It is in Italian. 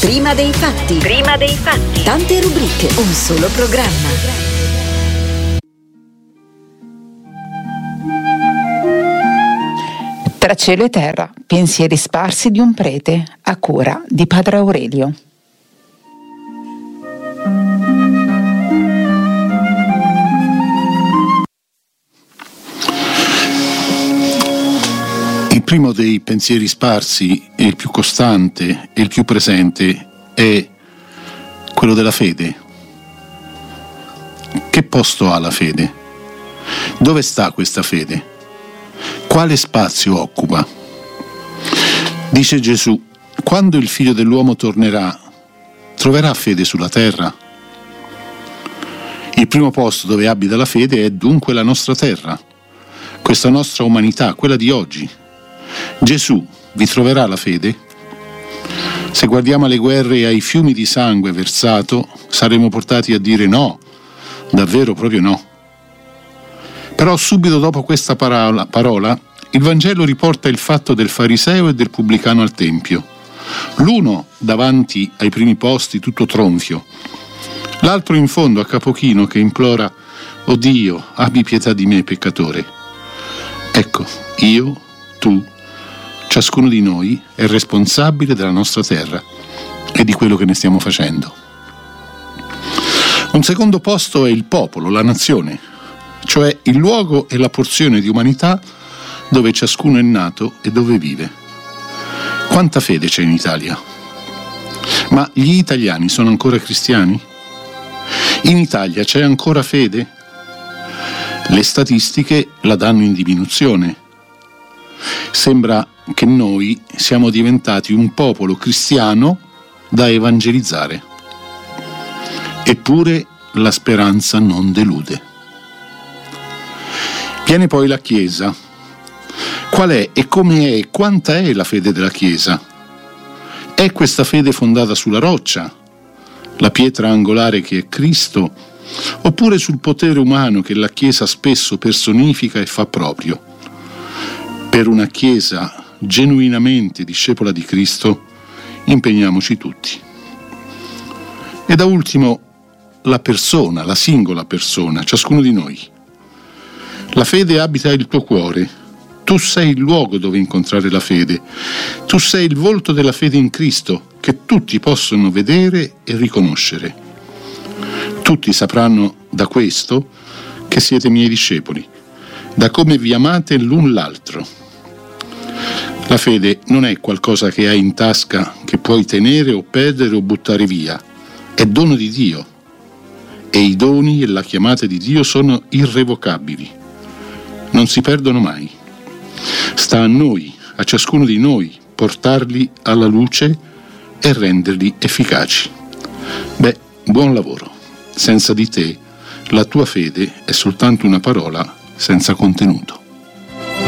Prima dei fatti. Prima dei fatti. Tante rubriche, un solo programma. Tra cielo e terra, pensieri sparsi di un prete, a cura di Padre Aurelio. Il primo dei pensieri sparsi, e il più costante e il più presente, è quello della fede. Che posto ha la fede? Dove sta questa fede? Quale spazio occupa? Dice Gesù: quando il Figlio dell'uomo tornerà, troverà fede sulla terra? Il primo posto dove abita la fede è dunque la nostra terra, questa nostra umanità, quella di oggi. Gesù vi troverà la fede? Se guardiamo alle guerre e ai fiumi di sangue versato, saremo portati a dire no, davvero proprio no. Però subito dopo questa parola, il Vangelo riporta il fatto del fariseo e del pubblicano al Tempio. L'uno davanti ai primi posti tutto tronfio, l'altro in fondo a capo chino che implora: «O Dio, abbi pietà di me, peccatore». Ecco, io, tu, ciascuno di noi è responsabile della nostra terra e di quello che ne stiamo facendo. Un secondo posto è il popolo, la nazione, cioè il luogo e la porzione di umanità dove ciascuno è nato e dove vive. Quanta fede c'è in Italia? Ma gli italiani sono ancora cristiani? In Italia c'è ancora fede? Le statistiche la danno in diminuzione. Sembra che noi siamo diventati un popolo cristiano da evangelizzare. Eppure la speranza non delude. Viene poi la Chiesa. Qual è e come è e quanta è la fede della Chiesa? È questa fede fondata sulla roccia, la pietra angolare che è Cristo, oppure sul potere umano che la Chiesa spesso personifica e fa proprio? Per una Chiesa genuinamente discepola di Cristo, impegniamoci tutti. E da ultimo, la persona, la singola persona, ciascuno di noi. La fede abita il tuo cuore. Tu sei il luogo dove incontrare la fede. Tu sei il volto della fede in Cristo, che tutti possono vedere e riconoscere. Tutti sapranno da questo che siete miei discepoli, da come vi amate l'un l'altro. La fede non è qualcosa che hai in tasca, che puoi tenere o perdere o buttare via. È dono di Dio. E i doni e la chiamata di Dio sono irrevocabili. Non si perdono mai. Sta a noi, a ciascuno di noi, portarli alla luce e renderli efficaci. Buon lavoro. Senza di te, la tua fede è soltanto una parola senza contenuto.